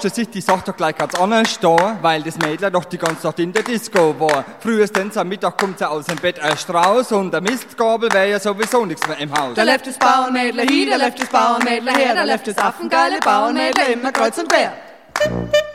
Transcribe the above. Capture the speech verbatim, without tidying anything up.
sich die Sache doch gleich ganz anders da, weil das Mädel doch die ganze Nacht in der Disco war. Frühestens am Mittag kommt sie aus dem Bett erst raus und der Mistgabel wäre ja sowieso nichts mehr im Haus. Da läuft das Bauernmädler hin, da läuft das Bauernmädler her, da läuft das affengeile Bauernmädler immer kreuz und quer.